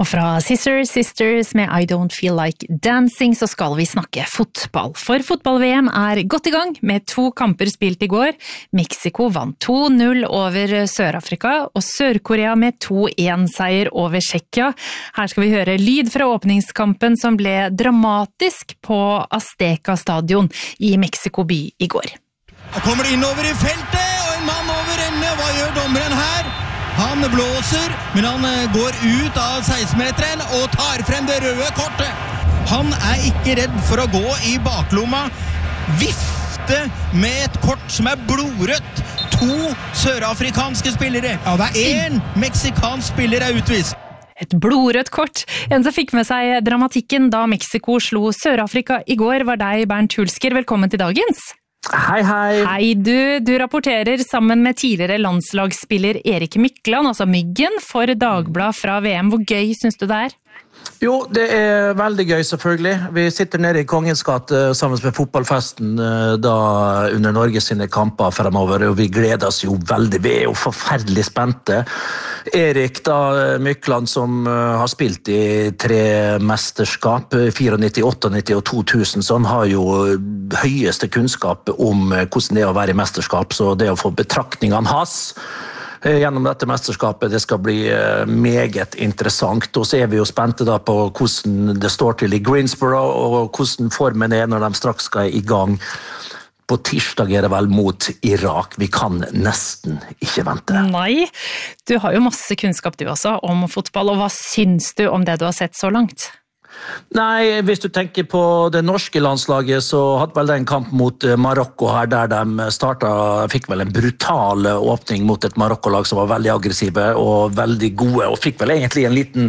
Og fra Sisters med I Don't Feel Like Dancing så skal vi snakke fotball. For fotball-VM godt I gang med 2 kamper spilt I går. Mexico vant 2-0 over Sør-Afrika og Sør-Korea med 2-1-seier over Tsjekkia. Her skal vi høre lyd fra åpningskampen som ble dramatisk på Azteca Stadion I Mexico by I går. Han kommer innover I feltet, og en mann over ende. Hva gjør dommeren her? Han blåser, men han går ut av 16-meteren og tar frem det røde kortet. Han ikke redd for å gå I baklomma, vifte med et kort som blodrødt. 2 sørafrikanske spillere. Ja, en meksikansk spiller utvist. Et blodrødt kort. En som fikk med seg dramatikken da Mexico slo Sør-Afrika I går var deg, Bernt Hulsker. Velkommen til dagens. Hei, hei. Hei, du rapporterer sammen med tidligere landslagsspiller Erik Mykland, altså Myggen, for Dagblad fra VM. Hvor gøy synes du det Jo, det veldig gøy selvfølgelig. Vi sitter nede I Kongens gate sammen med fotballfesten da under Norge sine kamper fremover, og vi gleder oss jo veldig. Vi jo forferdelig spente. Erik da, Mykland, som har spilt I 3 mesterskap, 94, 98 og 2000, så han har jo høyeste kunnskap om hvordan det å være I mesterskap, så det å få betraktningene hans gjennom dette mesterskapet, det skal bli meget interessant, og så vi jo spente da på hvordan det står til I Greensboro, og hvordan formen når de straks skal I gang. På tirsdag det vel mot Irak. Vi kan nesten ikke vente. Nei, du har jo masse kunnskap du også om fotball, og hva syns du om det du har sett så langt? Nei, hvis du tenker på det norske landslaget, så hadde vel det en kamp mot Marokko her, der de fikk vel en brutal åpning mot et Marokko-lag som var veldig aggressive og veldig gode, og fikk vel egentlig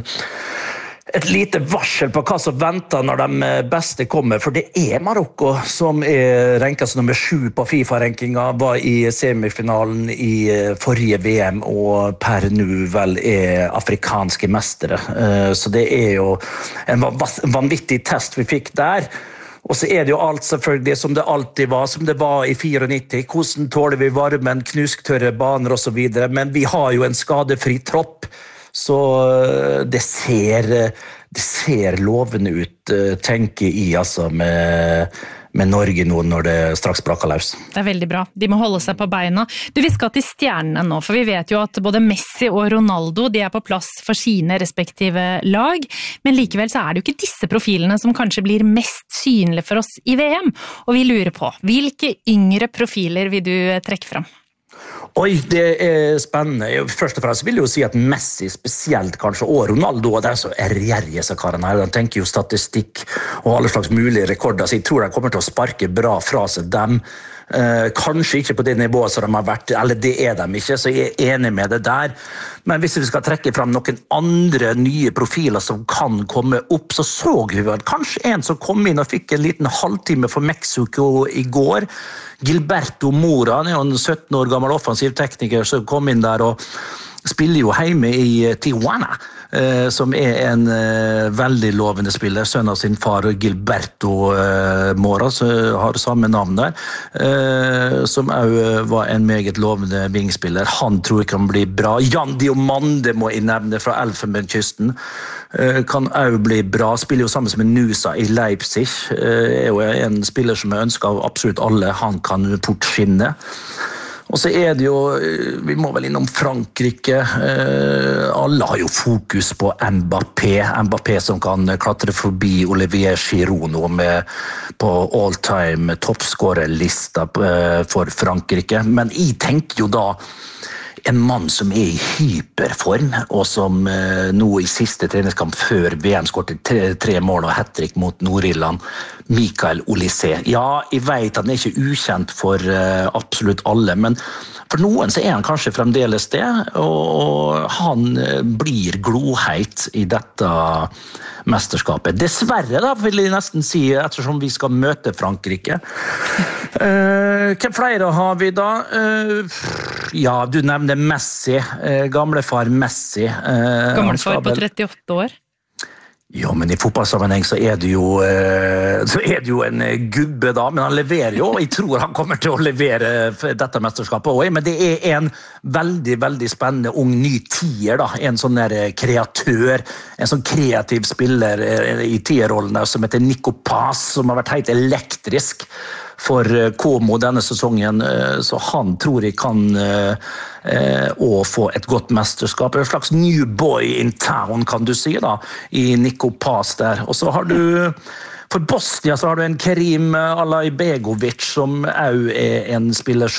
et lite varsel på hva som venter når de beste kommer, for det Marokko som ranket som nummer 7 på FIFA-rankinga, var I semifinalen I forrige VM, og per nå vel afrikanske mestere. Så det jo en vanvittig test vi fikk der. Og så det jo alt selvfølgelig som det alltid var, som det var I 94. Hvordan tåler vi varmen, knusktørre baner og så videre, men vi har jo en skadefri tropp, så det ser lovende ut, tenker jeg, altså, med Norge nå når det straks braker løs. Det veldig bra. De må holde seg på beina. Du, vi skal til stjernene nå, for vi vet jo at både Messi og Ronaldo, de på plass for sine respektive lag, men likevel så det jo ikke disse profilene som kanskje blir mest synlige for oss I VM, og vi lurer på, hvilke yngre profiler vil du trekke fram? Oi, det spennende. Først og fremst vil jeg jo si at Messi spesielt kanskje, og Ronaldo, det så gjerrige så karene her. De tenker jo statistikk og alle slags mulige rekorder, så jeg tror de kommer til å sparke bra fra seg dem. Kanskje ikke på det nivået som de har vært, eller det de ikke, så jeg enig med det der. Men hvis vi skal trekke frem noen andre nye profiler som kan komme opp, så vi vel kanskje en som kom inn og fikk en liten halvtime for Mexico I går. Gilberto Mora, han jo en 17 år gammel offensiv tekniker som kom inn der og spiller jo hjemme I Tijuana, som en veldig lovende spiller, sønn av sin far Gilberto Mora, som har samme navn der, som også var en meget lovende vingspiller. Han tror jeg kan bli bra. Jan Diomande må jeg nevne fra Elfenbenskysten, kan også bli bra, spiller jo sammen med Nusa I Leipzig, jo en spiller som jeg ønsker av absolutt alle, han kan fort skinne. Og så det jo, vi må vel innom Frankrike, alle har jo fokus på Mbappé som kan klatre forbi Olivier Giroud nå på all-time toppskårerlista for Frankrike, men jeg tenker jo da en mann som I hyperform, og som nå I siste treningskamp før VM skåret 3 mål og hat-trick mot Nord-Irland, Mikael Olise. Ja, jeg vet at han ikke ukjent for absolutt alle, men for noen så han kanskje fremdeles det, og han blir gloheit I dette mesterskapet. Dessverre da, vil jeg nesten si, ettersom vi skal møte Frankrike. Hvem flere har vi da? Ja, du nevner Messi, gamlefar Messi. Gamlefar på 38 år? Jo, men i fotballsammenheng så er det jo en gubbe da, men han leverer jo, og jeg tror han kommer til å levere dette mesterskapet også, men det er en veldig, veldig spennende ung ny tier da, en sånn der kreatør, en sånn kreativ spiller i tierrollen der, som heter Nico Paz, som har vært helt elektrisk for Como denne sesongen, så han tror jeg kan å få et godt mesterskap. En slags new boy in town, kan du si da, i Nico Paz der. Og så har du, for Bosnia så har du en Kerim Alaibegovic, som også er en spiller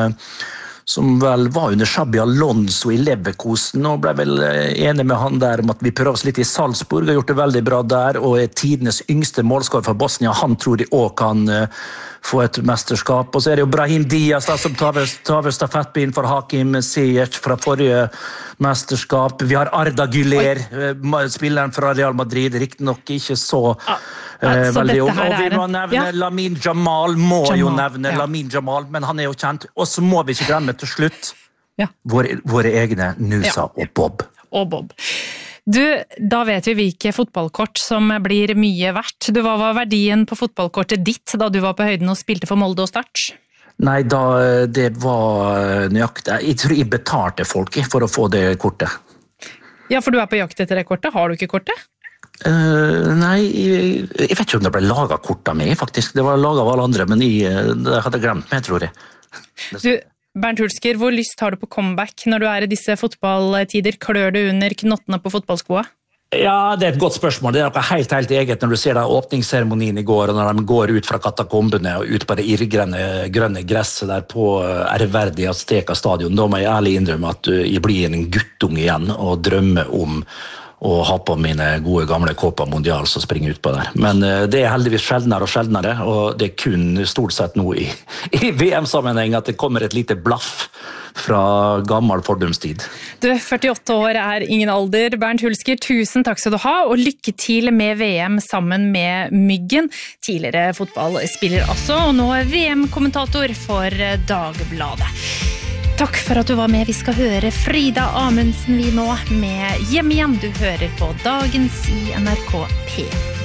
som vel var under Xabi Alonso i Leverkusen, og ble vel enig med han der om at vi prøver oss litt i Salzburg, har gjort det veldig bra der, og er tidenes yngste målskår for Bosnia. Han tror de også kan få et mesterskap. Og så er det jo Brahim Diaz da, som tar stafettpinnen for Hakim Ziyech fra forrige mesterskap. Vi har Arda Güler, spilleren fra Real Madrid, riktig nok ikke så veldig ung. Og vi må nevne Lamine Jamal, Lamine Jamal, men han er jo kjent. Og så må vi ikke glemme til slutt våre egne Nusa og Bob. Og Bob. Du, da vet vi hvilke fotballkort som blir mye verdt. Hva var verdien på fotballkortet ditt da du var på høyden og spilte for Molde og Start? Nei, det var nøyaktig. Jeg tror jeg betalte folk for å få det kortet. Ja, for du er på jakt etter det kortet. Har du ikke kortet? Nei, jeg vet ikke om det ble laget kort av meg, faktisk. Det var laget av alle andre, men det hadde glemt meg, tror jeg. Du, Bernt Hulsker, hvor lyst har du på comeback når du er i disse fotballtider? Klør du under knottene på fotballskoa? Ja, det er et godt spørsmål. Det er noe helt eget når du ser den åpningsseremonien i går, og når de går ut fra katakombene og ut på det grønne gresset der på ærverdig Azteca stadion. Da må jeg ærlig innrømme at jeg blir en guttunge igjen og drømmer om å ha på mine gode gamle Copa Mundial som springer ut på der. Men det er heldigvis sjeldnere og sjeldnere, og det er kun stort sett nå i VM-sammenheng at det kommer et lite blaff fra gammel fordumstid. Du, 48 år er ingen alder. Bernt Hulsker, tusen takk skal du ha, og lykke til med VM sammen med Myggen. Tidligere fotballspiller altså, og nå VM-kommentator for Dagbladet. Takk for at du var med. Vi skal høre Frida Amundsen vi nå med Hjem igjen. Du hører på Dagens i NRK P.